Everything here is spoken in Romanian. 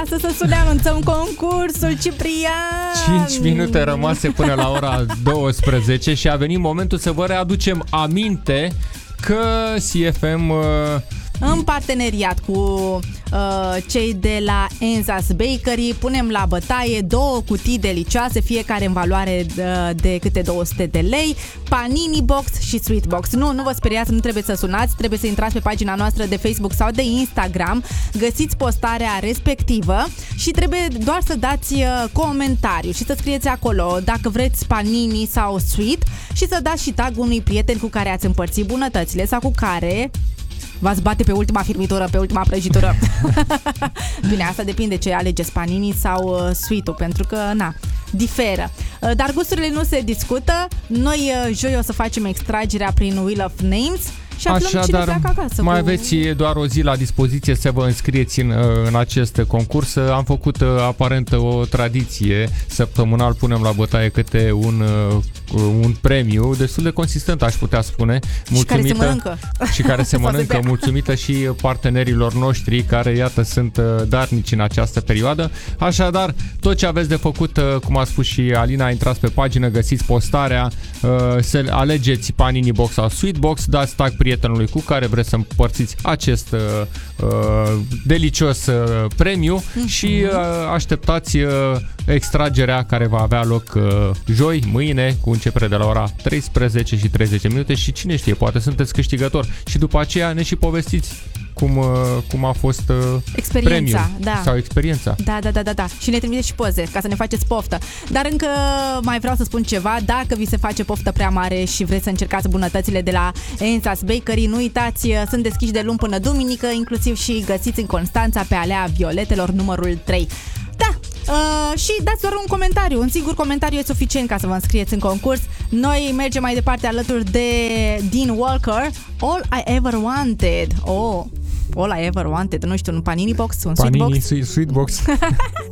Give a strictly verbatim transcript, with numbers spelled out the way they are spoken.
Să să ne anunțăm concursul, Ciprian. cinci minute rămase până la ora douăsprezece și a venit momentul să vă readucem aminte că C F M... Uh, în parteneriat cu uh, cei de la Enza's Bakery punem la bătaie două cutii delicioase, fiecare în valoare de, de câte două sute de lei, Panini Box și Sweet Box. Nu, nu vă speriați, nu trebuie să sunați, trebuie să intrați pe pagina noastră de Facebook sau de Instagram, găsiți postarea respectivă și trebuie doar să dați uh, comentariu și să scrieți acolo dacă vreți Panini sau Sweet și să dați și tag unui prieten cu care ați împărțit bunătățile sau cu care v-ați bate pe ultima firmitură, pe ultima prăjitură. Bine, asta depinde ce alegeți, Panini sau uh, Sweet-ul, pentru că, na, diferă. Uh, dar gusturile nu se discută. Noi uh, joi o să facem extragerea prin Wheel of Names și aflăm cine pleacă acasă. Mai cu... aveți doar o zi la dispoziție să vă înscrieți în, în acest concurs. Am făcut aparent o tradiție. Săptămânal punem la bătaie câte un, un premiu destul de consistent, aș putea spune. Mulțumită, și care se mănâncă. Și care se mănâncă, mulțumită și partenerilor noștri care, iată, sunt darnici în această perioadă. Așadar, tot ce aveți de făcut, cum a spus și Alina, intrați pe pagină, găsiți postarea, să alegeți Panini Box sau Sweet Box, dați tag prietenului cu care vreți să împărțiți acest uh, uh, delicios uh, premiu mm-hmm. și uh, așteptați uh, extragerea care va avea loc uh, joi, mâine, cu începere de la ora treisprezece și treizeci de minute și cine știe, poate sunteți câștigător și după aceea ne și povestiți cum, uh, cum a fost uh, experiența, premiul da. sau experiența. Da, da, da, da, da. Și ne trimiteți și poze ca să ne faceți poftă. Dar încă mai vreau să spun ceva, dacă vi se face poftă prea mare și vreți să încercați bunătățile de la Enza's Bakery, nu uitați, sunt deschiși de luni până duminică, inclusiv și găsiți în Constanța pe Alea Violetelor numărul trei. Da, uh, și dați doar un comentariu, un singur comentariu e suficient ca să vă înscrieți în concurs. Noi mergem mai departe alături de Dean Walker, All I Ever Wanted. Oh, All I Ever Wanted, nu știu, un Panini Box, un Panini, Sweet Box. Sweet Box.